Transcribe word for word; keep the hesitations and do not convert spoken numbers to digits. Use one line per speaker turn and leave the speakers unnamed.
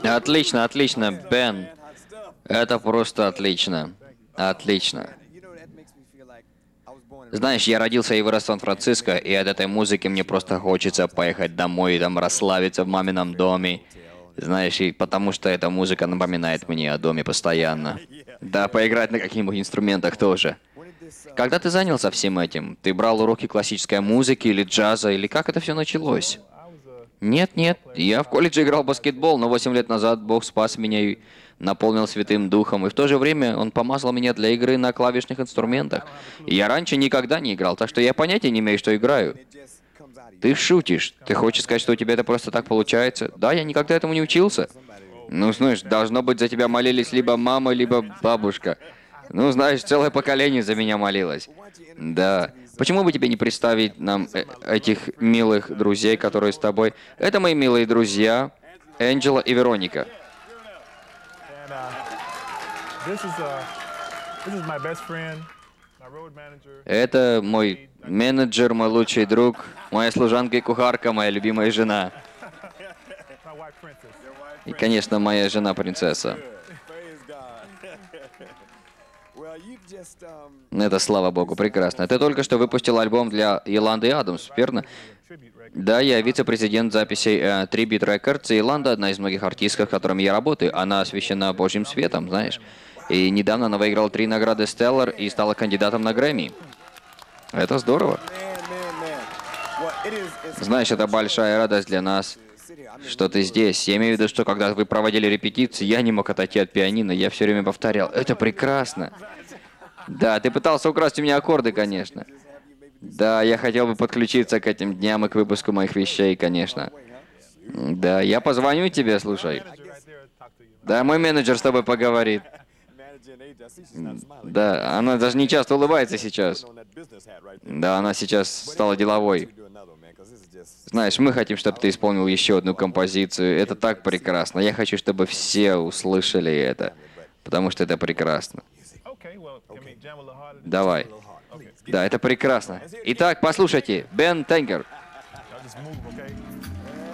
Отлично, отлично, Бен. Это просто отлично. Отлично. Знаешь, я родился и вырос в Сан-Франциско, и от этой музыки мне просто хочется поехать домой и там расслабиться в мамином доме. Знаешь, и потому что эта музыка напоминает мне о доме постоянно. Да, поиграть на каких-нибудь инструментах тоже. Когда ты занялся всем этим? Ты брал уроки классической музыки или джаза, или как это все началось? Нет, нет, я в колледже играл в баскетбол, но восемь лет назад Бог спас меня и наполнил Святым Духом, и в то же время Он помазал меня для игры на клавишных инструментах. И я раньше никогда не играл, так что я понятия не имею, что играю. Ты шутишь? Ты хочешь сказать, что у тебя это просто так получается? Да, я никогда этому не учился. Ну, знаешь, должно быть, за тебя молились либо мама, либо бабушка. Ну, знаешь, целое поколение за меня молилось. Да. Почему бы тебе не представить нам э- этих милых друзей, которые с тобой? Это мои милые друзья, Энджела и Вероника.
And uh, this is uh, this is my best friend, my road manager,
Это мой менеджер, мой лучший друг, моя служанка и кухарка, моя любимая жена.
my wife Princess.
И, конечно, моя жена-принцесса. Это, слава богу, прекрасно. Ты только что выпустил альбом для Йоланды Адамс, верно?
Tribute record.
Да, я вице-президент записей э, Tribute Records, и Йоланда одна из многих артистов, с которыми я работаю. Она освящена Божьим светом, знаешь. И недавно она выиграла три награды Stellar и стала кандидатом на Грэмми. Это здорово. Знаешь, это большая радость для нас, что ты здесь. Я имею в виду, что когда вы проводили репетиции, я не мог отойти от пианино, я все время повторял. Это прекрасно. Да, ты пытался украсть у меня аккорды, конечно. Да, я хотел бы подключиться к этим дням и к выпуску моих вещей, конечно. Да, я позвоню тебе, слушай.
Manager right there to talk to you.
Да, мой менеджер с тобой поговорит. Да, она даже не часто улыбается сейчас. Да, она сейчас стала деловой. Знаешь, мы хотим, чтобы ты исполнил еще одну композицию. Это так прекрасно. Я хочу, чтобы все услышали это. Потому что это прекрасно.
Okay, well, can we jam a little harder?
Давай. Да, это прекрасно. Итак, послушайте. Бен Тенгер.
Y'all just move, okay?